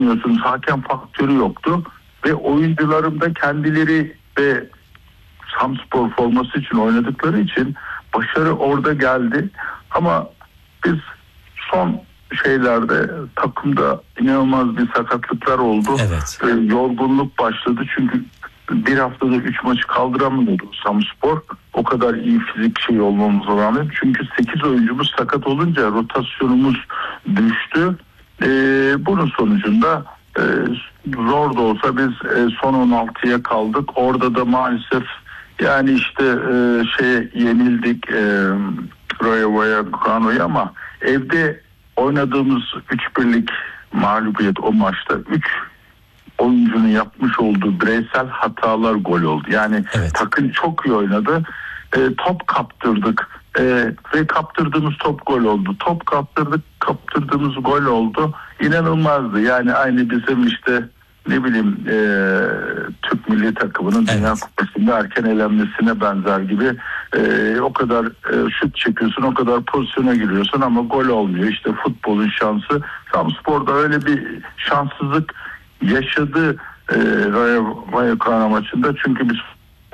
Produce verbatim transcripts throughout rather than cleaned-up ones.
Biliyorsunuz hakem faktörü yoktu ve oyuncularım da kendileri ve Samspor forması için oynadıkları için başarı orada geldi. Ama biz son şeylerde takımda inanılmaz bir sakatlıklar oldu. Evet. Ee, yorgunluk başladı çünkü bir haftada üç maçı kaldıramıyordu Samspor. O kadar iyi fizik şey olmamıza rağmen. Çünkü sekiz oyuncumuz sakat olunca rotasyonumuz düştü. Ee, bunun sonucunda e, zor da olsa biz e, son on altıya kaldık. Orada da maalesef yani işte e, şeye yenildik e, Rayo Vallecano'ya ama evde oynadığımız üç birlik mağlubiyet o maçta üç oyuncunun yapmış olduğu bireysel hatalar gol oldu. Yani evet. takım çok iyi oynadı. E, top kaptırdık e, ve kaptırdığımız top gol oldu. Top kaptırdık, kaptırdığımız gol oldu. İnanılmazdı. Yani aynı bizim işte ne bileyim e, Türk milli takımının evet. Dünya Kupası'nda erken elenmesine benzer gibi e, o kadar e, şut çekiyorsun, o kadar pozisyona giriyorsun ama gol olmuyor. İşte futbolun şansı. Samspor'da öyle bir şanssızlık yaşadı e, Rayo Vallecano maçında. Çünkü biz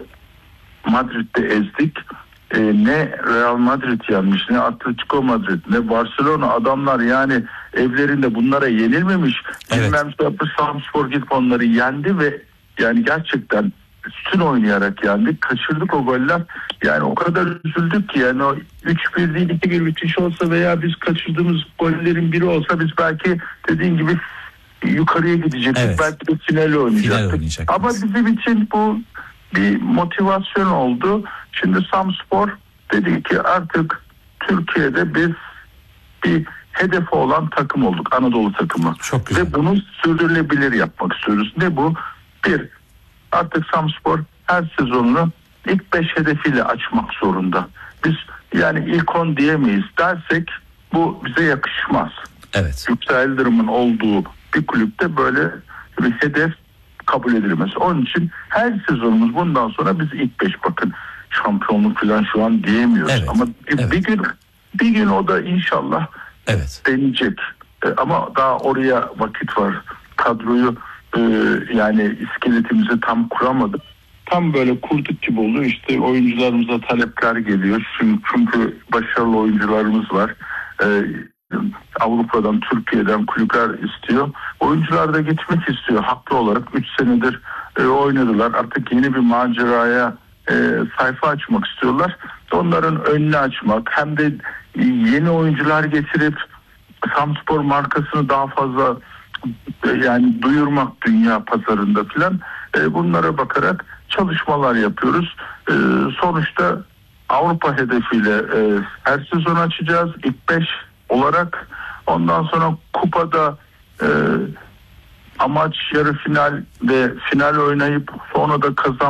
Madrid'de ezdik. E, ne Real Madrid yenmiş, ne Atletico Madrid, ne Barcelona, adamlar yani evlerinde bunlara yenilmemiş. Evet. Bilmem yapmış, Samspor gidip onları yendi ve yani gerçekten üstün oynayarak yendik. Kaçırdık o goller. Yani o kadar üzüldük ki yani o üç bir değil iki bir bitiş olsa veya biz kaçırdığımız gollerin biri olsa biz belki dediğin gibi yukarıya gidecektik. Evet. Belki de final oynayacaktık. Final Ama bizim için bu bir motivasyon oldu. Şimdi Samspor dedi ki artık Türkiye'de biz bir hedefi olan takım olduk. Anadolu takımı. Çok güzel. Ve bunu sürdürülebilir yapmak istiyoruz. Ne bu? Bir, artık Samspor her sezonunu ilk beş hedefiyle açmak zorunda. Biz yani ilk on diyemeyiz dersek bu bize yakışmaz. Evet. Yüksel Yıldırım'ın olduğu bir kulüpte böyle bir hedef kabul edilmez. Onun için her sezonumuz bundan sonra biz ilk beş, bakın şampiyonluk falan şu an diyemiyoruz. Evet. Ama bir, Evet. bir gün bir gün o da inşallah evet. deneyecek. E, ama daha oraya vakit var. Kadroyu e, yani iskeletimizi tam kuramadık. Tam böyle kurduk gibi oluyor. İşte oyuncularımıza talepler geliyor. Çünkü, çünkü başarılı oyuncularımız var. E, Avrupa'dan, Türkiye'den kulüpler istiyor. Oyuncular da gitmek istiyor. Haklı olarak üç senedir e, oynadılar. Artık yeni bir maceraya e, sayfa açmak istiyorlar. Onların önünü açmak hem de yeni oyuncular getirip Samspor markasını daha fazla e, yani duyurmak dünya pazarında filan, e, bunlara bakarak çalışmalar yapıyoruz. E, sonuçta Avrupa hedefiyle e, her sezon açacağız. İlk beş olarak, ondan sonra kupada e, amaç yarı final ve final oynayıp sonra da kazanmak,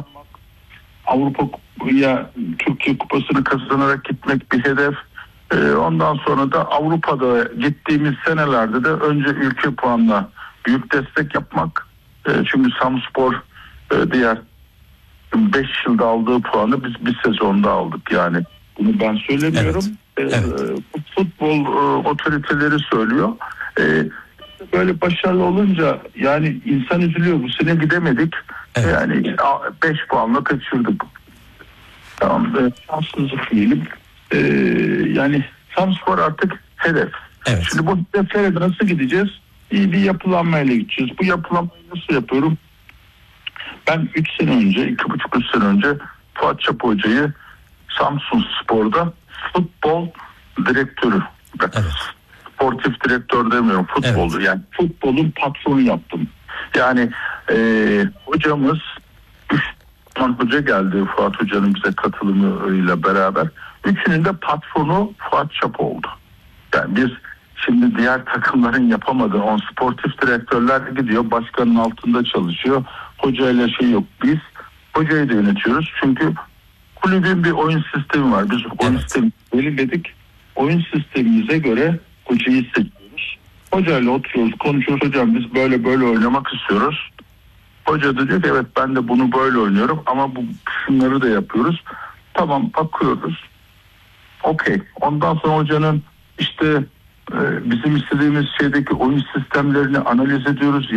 Avrupa'ya Türkiye Kupası'nı kazanarak gitmek bir hedef. E, ondan sonra da Avrupa'da gittiğimiz senelerde de önce ülke puanla büyük destek yapmak. E, çünkü Samspor e, diğer beş yılda aldığı puanı biz bir sezonda aldık yani. Bunu ben söylemiyorum. Evet. Evet. E, futbol e, otoriteleri söylüyor. E, böyle başarılı olunca yani insan üzülüyor. Bu sene gidemedik. Evet. Yani beş puanla kaçırdık. Tamam, e, şanssızlık diyelim. E, yani Samspor artık hedef. Evet. Şimdi bu hedeflere nasıl gideceğiz? İyi bir yapılanmayla gideceğiz. Bu yapılanmayı nasıl yapıyorum? Ben üç sene önce, iki buçuk üç sene önce Fuat Çapa Hoca'yı Samsun Spor'da futbol direktörü, evet. sportif direktör demiyorum, futboldu. Evet. Yani futbolun patronu yaptım. Yani e, hocamız, üç tane hoca geldi Fuat Hoca'nın bize katılımıyla beraber. Üçünün de patronu Fuat Çapa oldu. Yani biz şimdi diğer takımların yapamadığı, on sportif direktörler gidiyor, başkanın altında çalışıyor. Hocayla şey yok. Biz hocayı da yönetiyoruz. Çünkü kulübün bir oyun sistemi var. Biz oyun evet. sistemi belirledik. Oyun sistemimize göre hocayı seçiyoruz. Hocayla oturuyoruz, konuşuyoruz. Hocam biz böyle böyle oynamak istiyoruz. Hoca da diyor ki evet ben de bunu böyle oynuyorum ama bu şunları da yapıyoruz. Tamam, bakıyoruz. Okey. Ondan sonra hocanın işte Bizim istediğimiz şeydeki oyun sistemlerini analiz ediyoruz.